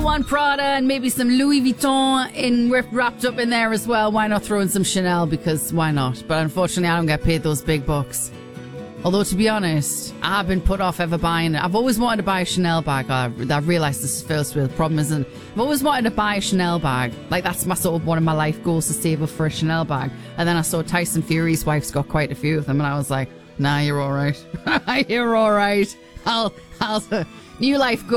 want Prada and maybe some Louis Vuitton wrapped up in there as well. Why not throw in some Chanel? Because why not? But unfortunately, I don't get paid those big bucks. Although, to be honest, I've been put off ever buying it. I've always wanted to buy a Chanel bag. I realised this is first real problem isn't. I've always wanted to buy a Chanel bag. Like, that's my sort of one of my life goals, to save up for a Chanel bag. And then I saw Tyson Fury's wife's got quite a few of them, and I was like, nah, you're all right. You're all right. I'll new life goal.